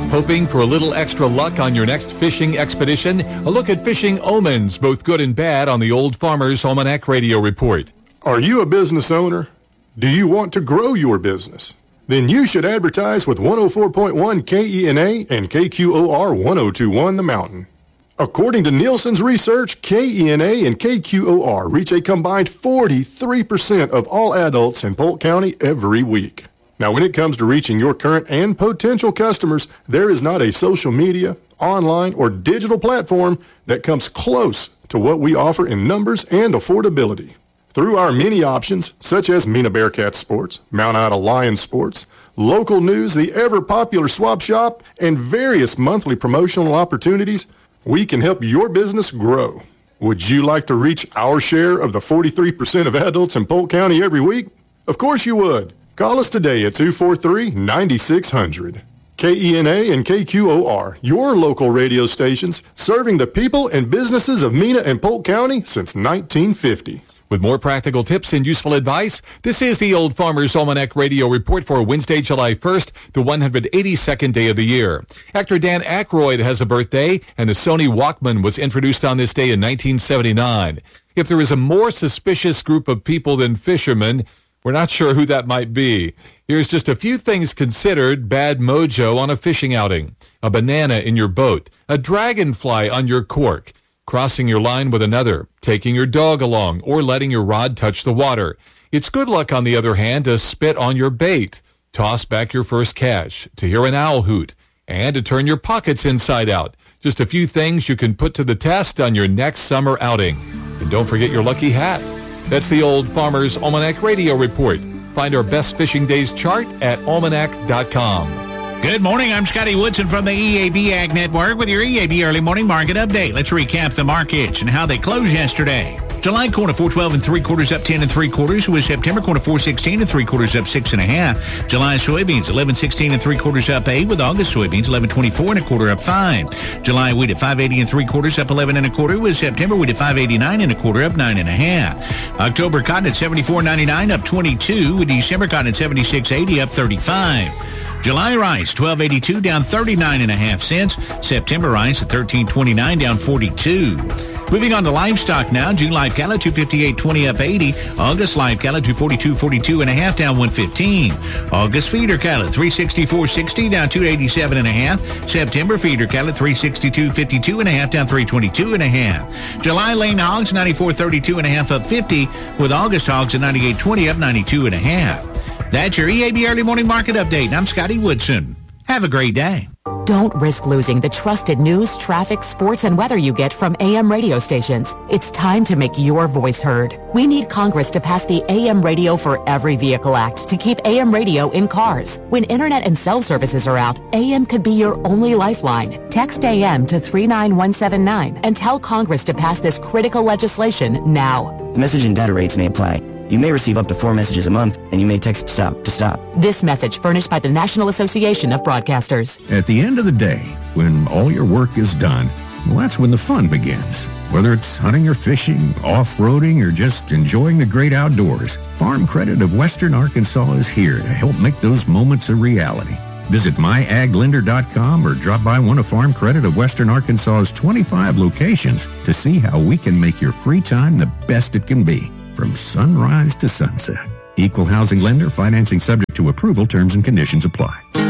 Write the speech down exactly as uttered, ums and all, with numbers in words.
Hoping for a little extra luck on your next fishing expedition? A look at fishing omens, both good and bad, on the Old Farmer's Almanac Radio Report. Are you a business owner? Do you want to grow your business? Then you should advertise with one oh four point one K E N A and K Q O R one oh two point one The Mountain. According to Nielsen's research, K E N A and K Q O R reach a combined forty-three percent of all adults in Polk County every week. Now, when it comes to reaching your current and potential customers, there is not a social media, online, or digital platform that comes close to what we offer in numbers and affordability. Through our many options, such as Mina Bearcat Sports, Mount Ida Lion Sports, local news, the ever-popular Swap Shop, and various monthly promotional opportunities, we can help your business grow. Would you like to reach our share of the forty-three percent of adults in Polk County every week? Of course you would. Call us today at two four three, nine six zero zero. K E N A and K Q O R, your local radio stations, serving the people and businesses of Mina and Polk County since nineteen fifty. With more practical tips and useful advice, this is the Old Farmer's Almanac Radio Report for Wednesday, July first, the one hundred eighty-second day of the year. Actor Dan Aykroyd has a birthday, and the Sony Walkman was introduced on this day in nineteen seventy-nine. If there is a more suspicious group of people than fishermen, we're not sure who that might be. Here's just a few things considered bad mojo on a fishing outing. A banana in your boat, a dragonfly on your cork, crossing your line with another, taking your dog along, or letting your rod touch the water. It's good luck, on the other hand, to spit on your bait, toss back your first catch, to hear an owl hoot, and to turn your pockets inside out. Just a few things you can put to the test on your next summer outing. And don't forget your lucky hat. That's the Old Farmer's Almanac Radio Report. Find our best fishing days chart at almanac dot com. Good morning. I'm Scotty Woodson from the E A B Ag Network with your E A B Early Morning Market Update. Let's recap the markets and how they closed yesterday. July corn at four twelve and three quarters up ten and three quarters. With September corn at four sixteen and three quarters up six and a half. July soybeans eleven sixteen and three quarters up eight. With August soybeans eleven twenty-four and a quarter up five. July wheat at five eighty and three quarters up eleven and a quarter. With September wheat at five eighty-nine and a quarter up nine and a half. October cotton at seventy-four ninety-nine up twenty-two. With December cotton at seventy-six eighty up thirty-five. July rice, twelve eighty-two, down thirty-nine and a half cents. September rice at thirteen twenty-nine, down forty-two. Moving on to livestock now. June live cattle two fifty-eight twenty up eighty. August live cattle two forty-two forty-two and a half, down one fifteen. August feeder cattle three sixty-four sixty, down two eighty-seven and a half. September feeder cattle three sixty-two fifty-two and a half, down three twenty-two and a half. July lane hogs ninety-four thirty-two and a half up fifty, with August hogs at ninety-eight twenty up ninety-two and a half. That's your E A B Early Morning Market Update. I'm Scotty Woodson. Have a great day. Don't risk losing the trusted news, traffic, sports, and weather you get from A M radio stations. It's time to make your voice heard. We need Congress to pass the A M Radio for Every Vehicle Act to keep A M radio in cars. When internet and cell services are out, A M could be your only lifeline. Text A M to three nine one seven nine and tell Congress to pass this critical legislation now. Message and data rates may apply. You may receive up to four messages a month, and you may text STOP to stop. This message furnished by the National Association of Broadcasters. At the end of the day, when all your work is done, well, that's when the fun begins. Whether it's hunting or fishing, off-roading, or just enjoying the great outdoors, Farm Credit of Western Arkansas is here to help make those moments a reality. Visit my ag lender dot com or drop by one of Farm Credit of Western Arkansas's twenty-five locations to see how we can make your free time the best it can be. From sunrise to sunset. Equal housing lender, financing subject to approval, terms and conditions apply.